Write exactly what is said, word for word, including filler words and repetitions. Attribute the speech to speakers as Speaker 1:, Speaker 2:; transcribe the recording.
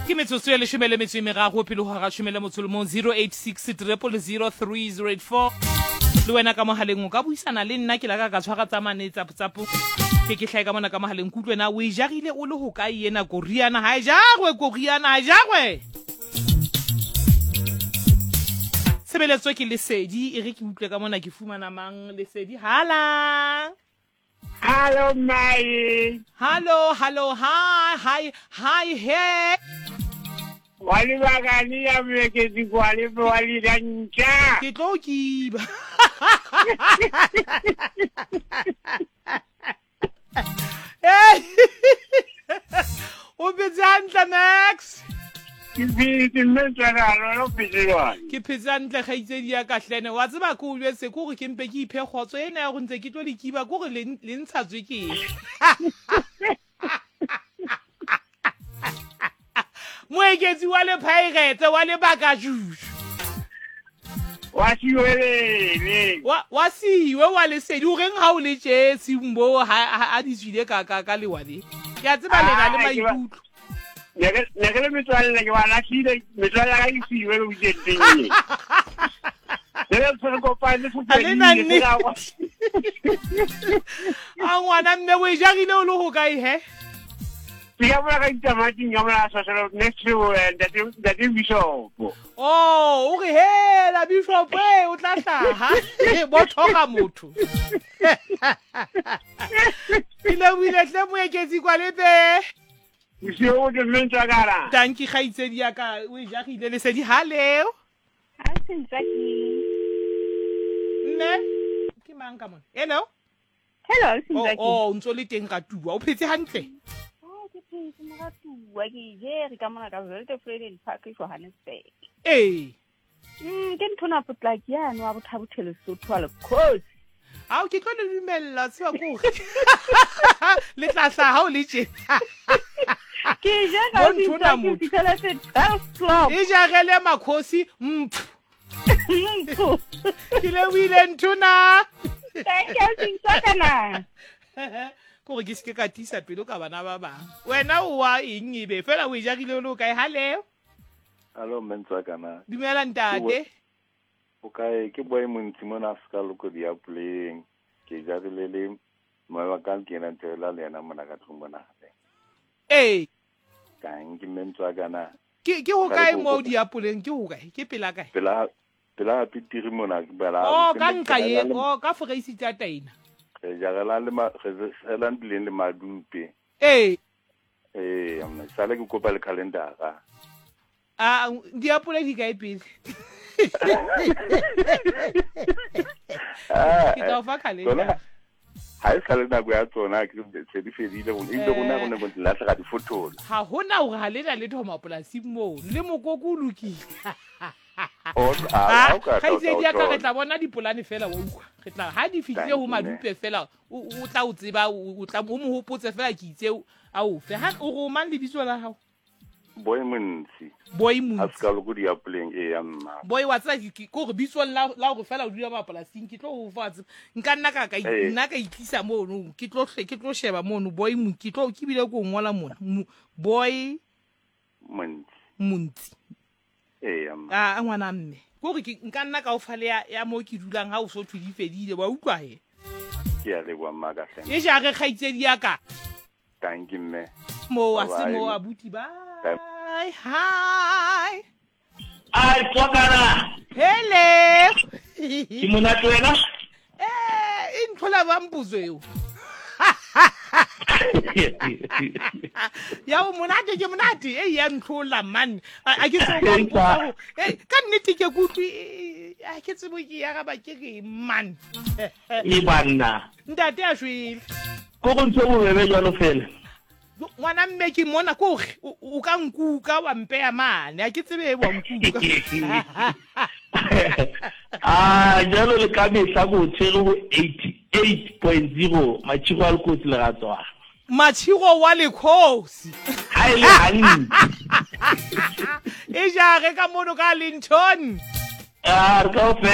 Speaker 1: Ke metsotso ya leshome le metso e meraro pele ho hara shome le motso le mo zero eight six triple zero three zero eight four. Le wena ka mohaleng o ka buisana le nna ke la ka ka tshwara tsamane tsa tsapo. Ke ke hlae ka mona ka mohaleng kutlwe na o e jagile o le ho ka yena Koriana ha e jagwe Koriana ha e jagwe. Sebeletso ke Lesedi e re ke utlwe ka mona ke fumana mang Lesedi hala.
Speaker 2: Hello, Mai.
Speaker 1: Hello, hello, hi, hi, hi, hey.
Speaker 2: Wali bagani ya mweke ziku wali wali dancha.
Speaker 1: Ke tlo kiba. Hey. O bezantla Max.
Speaker 2: Kipiti mentara lo pitwa.
Speaker 1: Ke phetsantla khaitsedi ya ka hlene wa tseba ko ulwe se ko re ke mpe ke iphe khotso ena ya go ntse ke tlo le kiba ko re le le ntshatswe ke. Moeketsi wa le pirate wa le bakajushu.
Speaker 2: Wa siwele.
Speaker 1: Wa wa siwe wa Lesedi o reng ha o le tjesi mbo ha a di tswile ka ka ka le wale. Ke a tseba le na le maikutlo.
Speaker 2: Negele metswalle ke wala sile metswalle ga e siwe o diteng. Dele tsone ko pa le futsedi.
Speaker 1: A ngwana mme o e jagile o le ho kae he?
Speaker 2: Pia mona ka itamati ngamla sa sa next to that that bishop.
Speaker 1: Oh, o re he la bishop e o tla hlaha. E bo thoka motho. Ile wile tle moeketsi kwa lebe.
Speaker 2: Monsieur o de mentsagara.
Speaker 1: Danki khaitsedi ya ka o e jagile Lesedi haleo.
Speaker 3: Ha se ntsaki.
Speaker 1: Nne ke mang ka mona? Hello.
Speaker 3: Hello,
Speaker 1: Oh,
Speaker 3: Sinzaki.
Speaker 1: oh, ntso le teng ka tua. O phetse hantle.
Speaker 3: Oh, ke phetse mo ga tua ke je re ka mona ka Veldt Freedom Park e Johannesburg.
Speaker 1: Eh.
Speaker 3: Mm, ke nthona potlaki ya no wa bothabothele Sotho wa le coast.
Speaker 1: Ha o ke tlo le dumella se wa ko. Le tlasa ha o le tje.
Speaker 3: Ke je ka
Speaker 1: Bon thona
Speaker 3: Sinzaki
Speaker 1: motho.
Speaker 3: fitela se twelve club.
Speaker 1: E jagele makhosi mph.
Speaker 3: Mpho.
Speaker 1: Ke le wile ntona.
Speaker 3: Thank you Sinzakana.
Speaker 1: Ko re ke se ke ka tisa pelo ka bana ba bang. Wena o wa eng ebe fela o e jagile o le kae haleo?
Speaker 4: Hello Mentsakana.
Speaker 1: Dumela ntate.
Speaker 4: O kae ke boy montsi mona ska loko dia playing. Ke jagile le moya ka ke na tela le na mona ka thumbana.
Speaker 1: Eh.
Speaker 4: Ka ngi Mentsakana.
Speaker 1: Ke ke ho kae mo diapoleng ke ho kae? Ke pela kae?
Speaker 4: Pela pela pitiri mona ke bala.
Speaker 1: Oh, ka nka ye, oh, ka foreisi tsa taina.
Speaker 4: Ke jagala le ma ke selan bileng le madupe.
Speaker 1: Eh.
Speaker 4: Eh, amna sala ke kopa le calendara.
Speaker 1: Ah, diapole di kae pele? Ke tla fa calendar.
Speaker 4: Ha e sale na go ya tsona ke se di fedile go ile go na go ne go la tla di photo.
Speaker 1: Ha hona hore ha le na le thoma polasi mo le mokoko o lokile.
Speaker 4: O a o ka
Speaker 1: ka itse dia ka re tla bona dipolane fela wa ukwa re tla ha di fitile ho madupe fela o tla o tseba o tla mo mo hopotse fela ke itse a o fe ha o go mang le bitso la hao
Speaker 4: boy montsi
Speaker 1: boy montsi
Speaker 4: a ska lo go dia pleng e ya mma
Speaker 1: boy wa tsa ko re bitso la la go fela o dula ba polasing ke tlo o fatse nka nna ka ka nna ka itlisa mo no ke tlo ke tlo sheba mo no boy mo ke tlo ke bile go ngola mona boy
Speaker 4: montsi
Speaker 1: montsi
Speaker 4: e ya mma
Speaker 1: a ngwana mme go re ke nka nna ka o fale ya ya mo ke dulang ha o so thudi fedile wa utlwa he
Speaker 4: ke ya le bua maka hle
Speaker 1: e ja re khaitsedi ya ka
Speaker 4: thank you mme
Speaker 1: mo a se mo abuti ba hi
Speaker 2: Ai tsakana.
Speaker 1: hele
Speaker 2: Ke mona tswela.
Speaker 1: eh inthola ba mbuzo yo ya o monate ke monate e ya ntlola man a ke so ba mbuzo eh ka nnete ke kutwi a ke tsebo ke ya ga ba ke re man
Speaker 2: E banna.
Speaker 1: ntate a shwele
Speaker 2: Go go ntse o bebe jalo fela.
Speaker 1: ngwana mme ke mona ko o ka nkuka wa mpeya mane a ke tsebe wa nkuka
Speaker 2: Ah, jalo le ka metla go tshego go eighty-eight point zero matshego a le kotsi le ga tswa.
Speaker 1: matshego wa lekhosi
Speaker 2: Ha ile hanni.
Speaker 1: e ja re ka mono ka Linton
Speaker 2: Ah, re ka o fe